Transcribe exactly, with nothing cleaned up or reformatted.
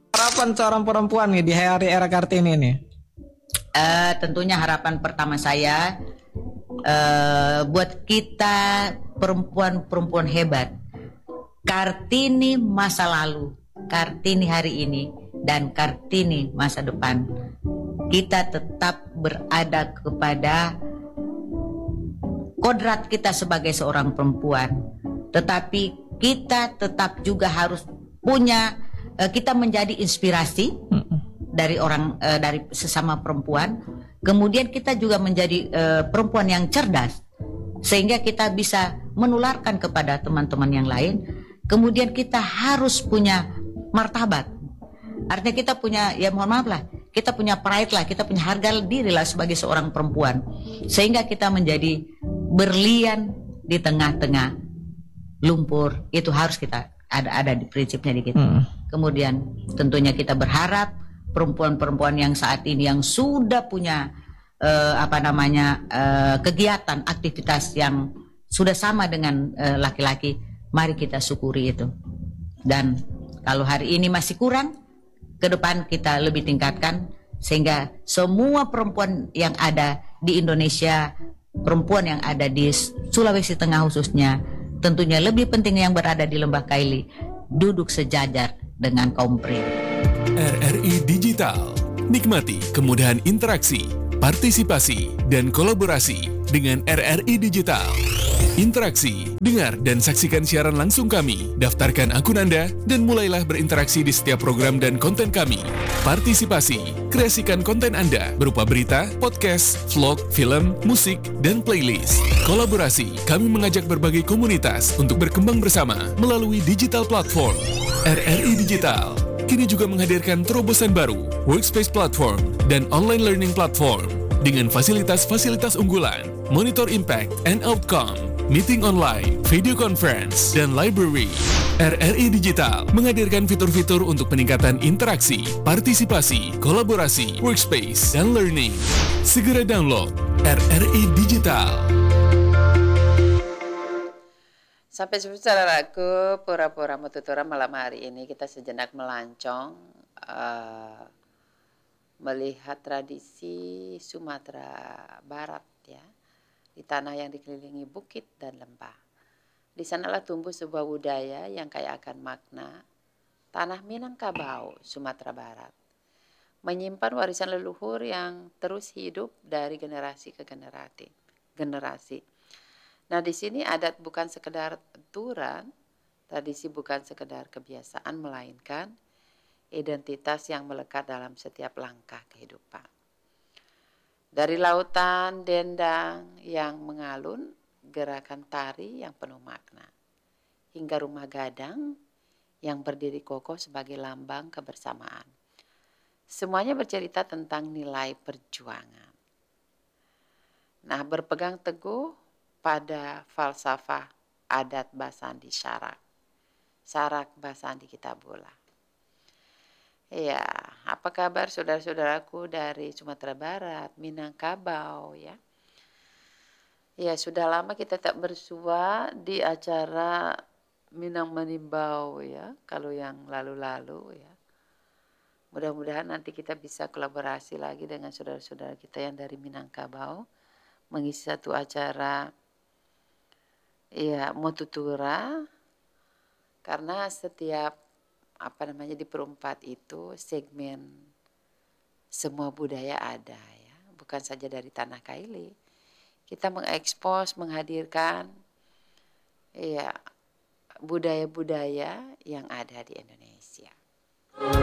Harapan seorang perempuan nih di hari era Kartini nih. Uh, tentunya harapan pertama saya uh, buat kita perempuan-perempuan hebat, Kartini masa lalu, Kartini hari ini, dan Kartini masa depan. Kita tetap berada kepada kodrat kita sebagai seorang perempuan, tetapi kita tetap juga harus punya, uh, kita menjadi inspirasi dari orang, uh, dari sesama perempuan. Kemudian kita juga menjadi uh, perempuan yang cerdas, sehingga kita bisa menularkan kepada teman-teman yang lain. Kemudian kita harus punya martabat. Artinya kita punya, ya mohon maaf lah, kita punya pride lah, kita punya harga diri lah sebagai seorang perempuan, sehingga kita menjadi berlian di tengah-tengah lumpur. Itu harus kita ada ada di prinsipnya di kita. Hmm. Kemudian tentunya kita berharap perempuan-perempuan yang saat ini yang sudah punya uh, apa namanya uh, kegiatan aktivitas yang sudah sama dengan uh, laki-laki, mari kita syukuri itu. Dan kalau hari ini masih kurang, ke depan kita lebih tingkatkan sehingga semua perempuan yang ada di Indonesia, perempuan yang ada di Sulawesi Tengah khususnya, tentunya lebih penting yang berada di Lembah Kaili, duduk sejajar dengan kaum pria. R R I Digital, nikmati kemudahan interaksi, partisipasi, dan kolaborasi dengan R R I Digital. Interaksi, dengar dan saksikan siaran langsung kami, daftarkan akun Anda, dan mulailah berinteraksi di setiap program dan konten kami. Partisipasi, kreasikan konten Anda berupa berita, podcast, vlog, film, musik, dan playlist. Kolaborasi, kami mengajak berbagai komunitas untuk berkembang bersama melalui digital platform. R R I Digital kini juga menghadirkan terobosan baru, workspace platform, dan online learning platform dengan fasilitas-fasilitas unggulan, monitor impact and outcome, meeting online, video conference, dan library. R R I Digital menghadirkan fitur-fitur untuk peningkatan interaksi, partisipasi, kolaborasi, workspace, dan learning. Segera download R R I Digital. Sampai jumpa saudaraku, pura-pura mututura malam hari ini kita sejenak melancong uh, melihat tradisi Sumatera Barat ya, di tanah yang dikelilingi bukit dan lembah. Di sanalah tumbuh sebuah budaya yang kaya akan makna, tanah Minangkabau, Sumatera Barat. Menyimpan warisan leluhur yang terus hidup dari generasi ke generasi. generasi. Nah, di sini adat bukan sekedar aturan, tradisi bukan sekedar kebiasaan, melainkan identitas yang melekat dalam setiap langkah kehidupan. Dari lautan dendang yang mengalun, gerakan tari yang penuh makna, hingga rumah gadang yang berdiri kokoh sebagai lambang kebersamaan. Semuanya bercerita tentang nilai perjuangan. Nah, berpegang teguh pada falsafah adat Basandi Syarak, Sarak Basandi Kitabula. Ya, apa kabar saudara-saudaraku dari Sumatera Barat, Minangkabau ya? Ya, sudah lama kita tak bersua di acara Minang Manimbau ya, kalau yang lalu-lalu ya. Mudah-mudahan nanti kita bisa kolaborasi lagi dengan saudara-saudara kita yang dari Minangkabau, mengisi satu acara ya Motutura, karena setiap apa namanya di perempat itu segmen semua budaya ada ya, bukan saja dari tanah Kaili. Kita mengekspos, menghadirkan ya budaya-budaya yang ada di Indonesia.